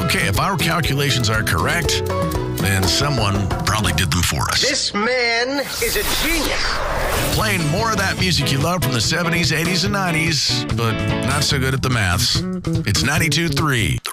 Okay, if our calculations are correct, then someone probably did them for us. This man is a genius. Playing more of that music you love from the 70s, 80s, and 90s, but not so good at the maths. It's 92.3